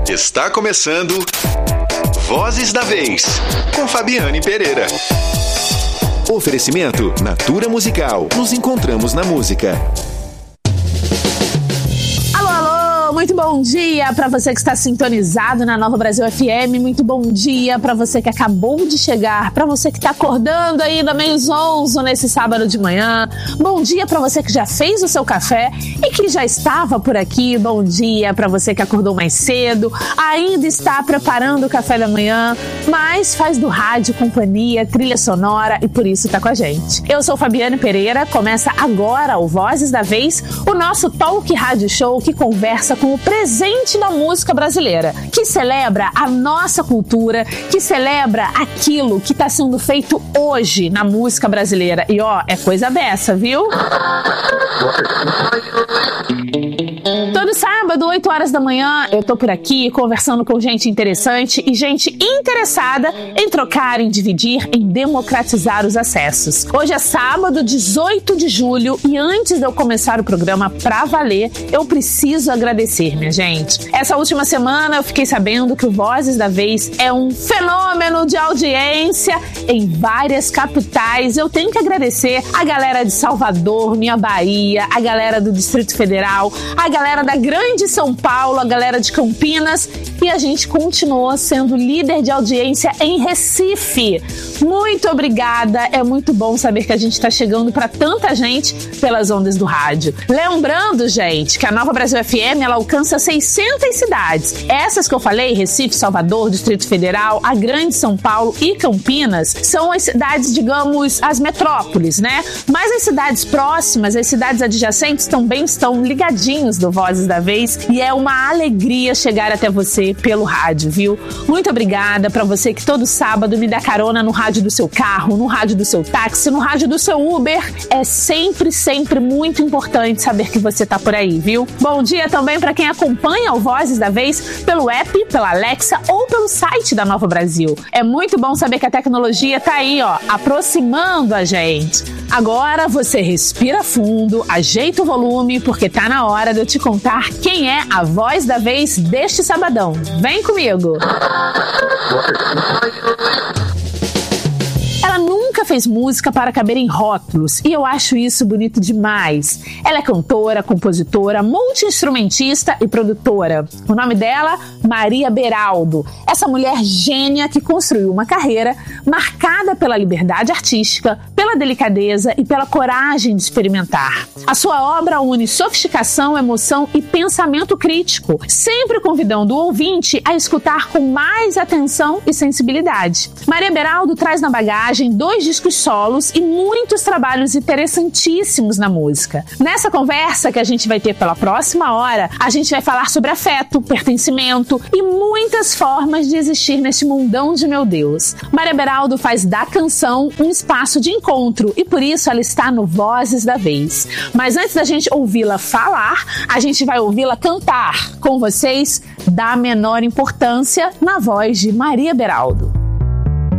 Está começando Vozes da Vez, com Fabiane Pereira. Oferecimento Natura Musical. Nos encontramos na música. Muito bom dia para você que está sintonizado na Nova Brasil FM. Muito bom dia para você que acabou de chegar, para você que está acordando ainda meio zonzo nesse sábado de manhã. Bom dia para você que já fez o seu café e que já estava por aqui. Bom dia para você que acordou mais cedo, ainda está preparando o café da manhã, mas faz do rádio companhia, trilha sonora e por isso está com a gente. Eu sou Fabiane Pereira, começa agora o Vozes da Vez, o nosso talk rádio show que conversa com o presente da música brasileira, que celebra a nossa cultura, que celebra aquilo que está sendo feito hoje na música brasileira. E ó, é coisa dessa, viu? Todo sábado, 8 horas da manhã, eu tô por aqui conversando com gente interessante e gente interessada em trocar, em dividir, em democratizar os acessos. Hoje é sábado, 18 de julho, e antes de eu começar o programa pra valer, eu preciso agradecer, minha gente. Essa última semana eu fiquei sabendo que o Vozes da Vez é um fenômeno de audiência em várias capitais. Eu tenho que agradecer a galera de Salvador, minha Bahia, a galera do Distrito Federal, a galera da Grande São Paulo, a galera de Campinas, e a gente continua sendo líder de audiência em Recife. Muito obrigada, é muito bom saber que a gente está chegando para tanta gente pelas ondas do rádio. Lembrando, gente, que a Nova Brasil FM, ela alcança 600 cidades. Essas que eu falei, Recife, Salvador, Distrito Federal, a Grande São Paulo e Campinas, são as cidades, digamos, as metrópoles, né? Mas as cidades próximas, as cidades adjacentes também estão ligadinhos do Vozes da Vez, e é uma alegria chegar até você pelo rádio, viu? Muito obrigada para você que todo sábado me dá carona no rádio do seu carro, no rádio do seu táxi, no rádio do seu Uber. É sempre, sempre muito importante saber que você tá por aí, viu? Bom dia também para quem acompanha o Vozes da Vez pelo app, pela Alexa ou pelo site da Nova Brasil. É muito bom saber que a tecnologia tá aí, ó, aproximando a gente. Agora você respira fundo, ajeita o volume, porque tá na hora de eu te contar quem é a voz da vez deste sabadão. Vem comigo! Ela nunca fez música para caber em rótulos, e eu acho isso bonito demais. Ela é cantora, compositora, multi-instrumentista e produtora. O nome dela, Maria Beraldo. Essa mulher gênia que construiu uma carreira marcada pela liberdade artística, pela delicadeza e pela coragem de experimentar. A sua obra une sofisticação, emoção e pensamento crítico, sempre convidando o ouvinte a escutar com mais atenção e sensibilidade. Maria Beraldo traz na bagagem 2 discos solos e muitos trabalhos interessantíssimos na música. Nessa conversa que a gente vai ter pela próxima hora, a gente vai falar sobre afeto, pertencimento e muitas formas de existir neste mundão de meu Deus. Maria Beraldo faz da canção um espaço de encontro e por isso ela está no Vozes da Vez. Mas antes da gente ouvi-la falar, a gente vai ouvi-la cantar. Com vocês, da menor importância, na voz de Maria Beraldo.